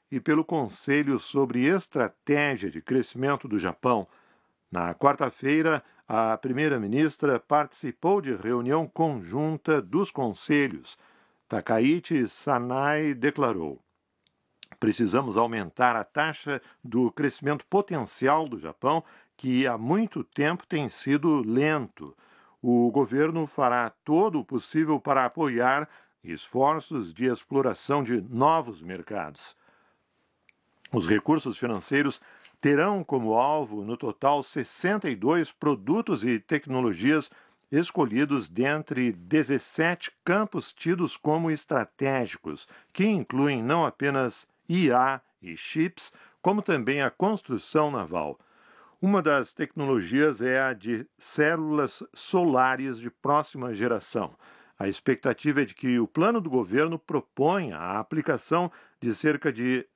e pelo Conselho sobre Estratégia de Crescimento do Japão. Na quarta-feira, a primeira-ministra participou de reunião conjunta dos conselhos. Takaichi Sanai declarou: precisamos aumentar a taxa do crescimento potencial do Japão, que há muito tempo tem sido lento. O governo fará todo o possível para apoiar esforços de exploração de novos mercados. Os recursos financeiros terão como alvo, no total, 62 produtos e tecnologias escolhidos dentre 17 campos tidos como estratégicos, que incluem não apenas IA e chips, como também a construção naval. Uma das tecnologias é a de células solares de próxima geração. A expectativa é de que o plano do governo proponha a aplicação de cerca de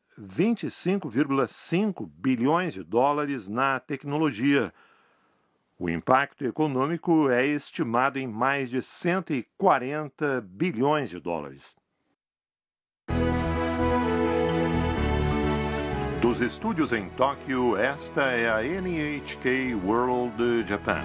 25,5 bilhões de dólares na tecnologia. O impacto econômico é estimado em mais de 140 bilhões de dólares. Dos estúdios em Tóquio, esta é a NHK World Japan.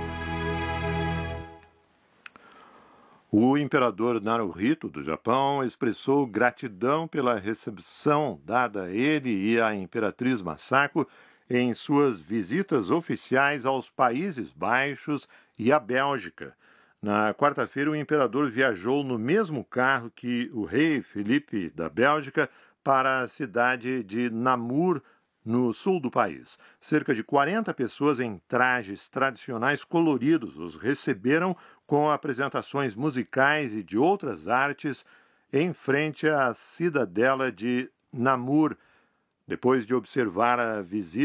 O imperador Naruhito do Japão expressou gratidão pela recepção dada a ele e à imperatriz Masako em suas visitas oficiais aos Países Baixos e à Bélgica. Na quarta-feira, o imperador viajou no mesmo carro que o rei Felipe da Bélgica para a cidade de Namur, no sul do país. Cerca de 40 pessoas em trajes tradicionais coloridos os receberam com apresentações musicais e de outras artes em frente à cidadela de Namur. Depois de observar a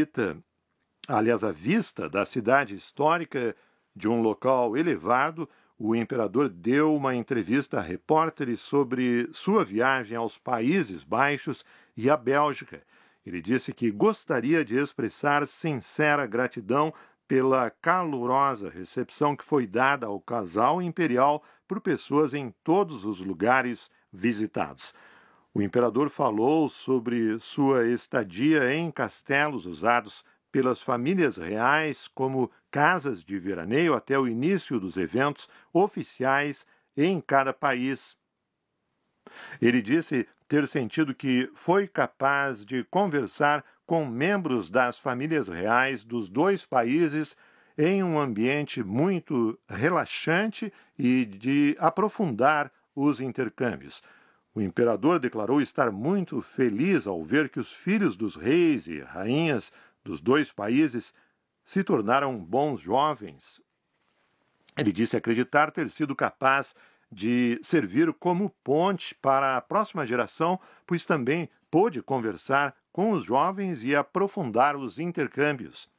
vista da cidade histórica de um local elevado, o imperador deu uma entrevista a repórteres sobre sua viagem aos Países Baixos e à Bélgica. Ele disse que gostaria de expressar sincera gratidão pela calorosa recepção que foi dada ao casal imperial por pessoas em todos os lugares visitados. O imperador falou sobre sua estadia em castelos usados pelas famílias reais como casas de veraneio até o início dos eventos oficiais em cada país. Ele disse ter sentido que foi capaz de conversar com membros das famílias reais dos dois países em um ambiente muito relaxante e de aprofundar os intercâmbios. O imperador declarou estar muito feliz ao ver que os filhos dos reis e rainhas dos dois países se tornaram bons jovens. Ele disse acreditar ter sido capaz de servir como ponte para a próxima geração, pois também pôde conversar com os jovens e aprofundar os intercâmbios.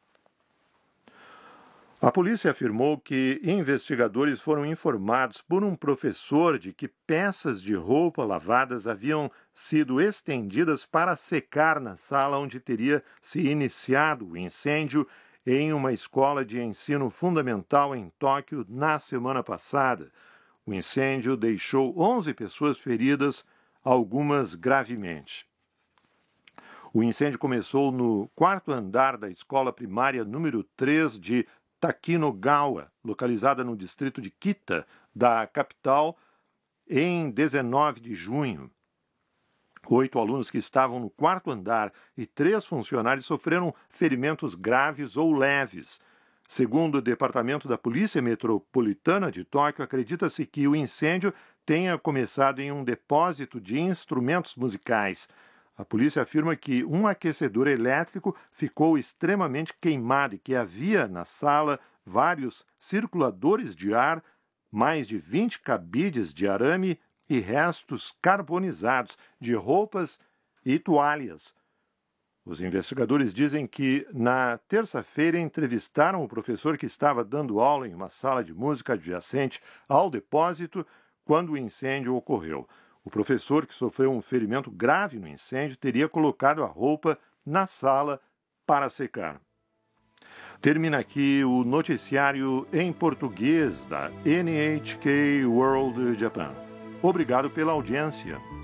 A polícia afirmou que investigadores foram informados por um professor de que peças de roupa lavadas haviam sido estendidas para secar na sala onde teria se iniciado o incêndio em uma escola de ensino fundamental em Tóquio na semana passada. O incêndio deixou 11 pessoas feridas, algumas gravemente. O incêndio começou no quarto andar da escola primária número 3 de Takinogawa, localizada no distrito de Kita, da capital, em 19 de junho. 8 alunos que estavam no quarto andar e 3 funcionários sofreram ferimentos graves ou leves. Segundo o Departamento da Polícia Metropolitana de Tóquio, acredita-se que o incêndio tenha começado em um depósito de instrumentos musicais. A polícia afirma que um aquecedor elétrico ficou extremamente queimado e que havia na sala vários circuladores de ar, mais de 20 cabides de arame e restos carbonizados de roupas e toalhas. Os investigadores dizem que, na terça-feira, entrevistaram o professor que estava dando aula em uma sala de música adjacente ao depósito quando o incêndio ocorreu. O professor, que sofreu um ferimento grave no incêndio, teria colocado a roupa na sala para secar. Termina aqui o noticiário em português da NHK World Japan. Obrigado pela audiência.